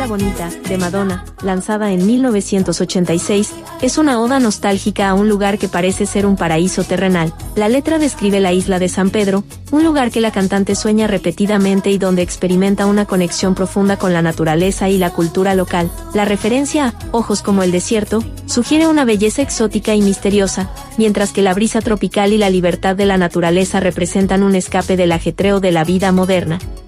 La Bonita, de Madonna, lanzada en 1986, es una oda nostálgica a un lugar que parece ser un paraíso terrenal. La letra describe la isla de San Pedro, un lugar que la cantante sueña repetidamente y donde experimenta una conexión profunda con la naturaleza y la cultura local. La referencia a ojos como el desierto sugiere una belleza exótica y misteriosa, mientras que la brisa tropical y la libertad de la naturaleza representan un escape del ajetreo de la vida moderna.